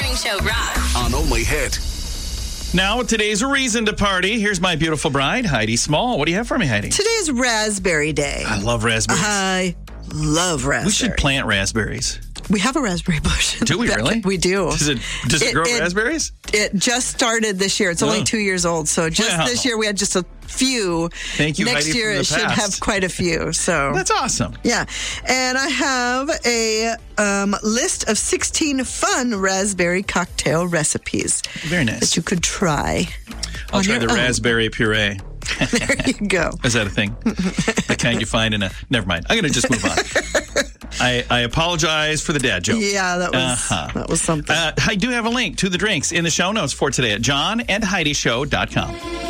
Morning Show rocks. On Only Hit. Now, today's a reason to party. Here's my beautiful bride, Heidi Small. What do you have for me, Heidi? Today's Raspberry Day. I love raspberries. I love raspberries. We should plant raspberries. We have a raspberry bush. Do we really? We do. Does it grow raspberries? It just started this year. It's only 2 years old. So just this year we had just a few. Thank you, Next Heidi, year from the it should past. have quite a few. So That's awesome. yeah. And I have a list of 16 fun raspberry cocktail recipes Very nice. that you could try. I'll try your the own. raspberry puree. There you go. Is that a thing? The kind you find in a... Never mind. I'm going to just move on. I apologize for the dad joke. Yeah, that was something. I do have a link to the drinks in the show notes for today at johnandheidishow.com.